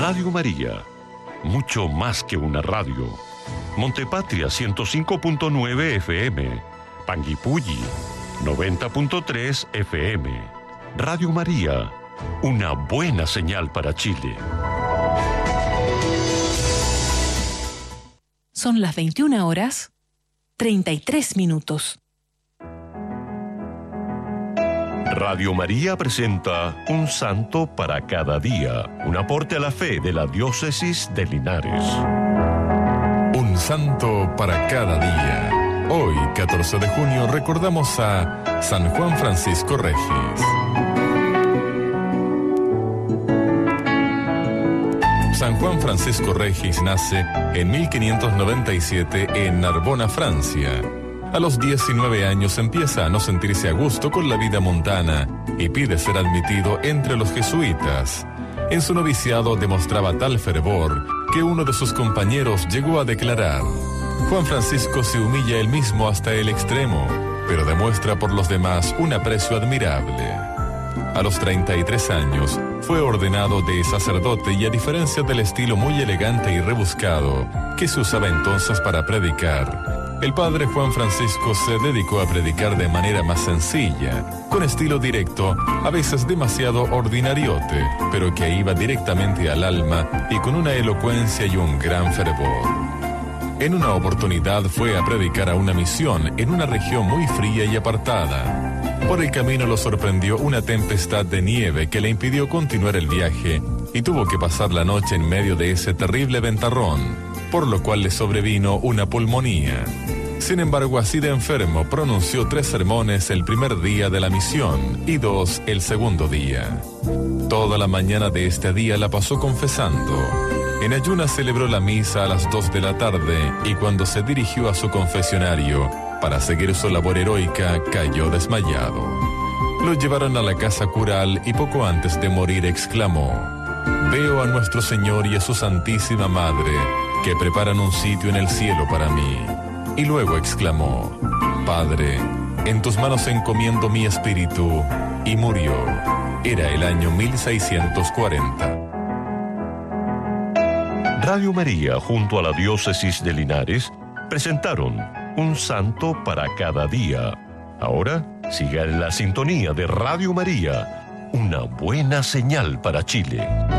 Radio María, mucho más que una radio. Montepatria 105.9 FM, Panguipulli 90.3 FM. Radio María, una buena señal para Chile. Son las 21:33. Radio María presenta Un Santo para cada día, un aporte a la fe de la Diócesis de Linares. Un Santo para cada día. Hoy, 14 de junio, recordamos a San Juan Francisco Regis. San Juan Francisco Regis nace en 1597 en Narbona, Francia. A los 19 años empieza a no sentirse a gusto con la vida mundana y pide ser admitido entre los jesuitas. En su noviciado demostraba tal fervor que uno de sus compañeros llegó a declarar: Juan Francisco se humilla él mismo hasta el extremo, pero demuestra por los demás un aprecio admirable. A los 33 años fue ordenado de sacerdote y, a diferencia del estilo muy elegante y rebuscado que se usaba entonces para predicar, el padre Juan Francisco se dedicó a predicar de manera más sencilla, con estilo directo, a veces demasiado ordinariote, pero que iba directamente al alma y con una elocuencia y un gran fervor. En una oportunidad fue a predicar a una misión en una región muy fría y apartada. Por el camino lo sorprendió una tempestad de nieve que le impidió continuar el viaje y tuvo que pasar la noche en medio de ese terrible ventarrón, por lo cual le sobrevino una pulmonía. Sin embargo, así de enfermo, pronunció 3 sermones el primer día de la misión y 2 el segundo día. Toda la mañana de este día la pasó confesando. En ayunas celebró la misa a las 2 de la tarde y cuando se dirigió a su confesionario para seguir su labor heroica, cayó desmayado. Lo llevaron a la casa cural y poco antes de morir exclamó: «Veo a nuestro Señor y a su Santísima Madre, que preparan un sitio en el cielo para mí». Y luego exclamó: «Padre, en tus manos encomiendo mi espíritu», y murió. Era el año 1640. Radio María, junto a la Diócesis de Linares, presentaron Un Santo para cada día. Ahora, siga en la sintonía de Radio María, una buena señal para Chile.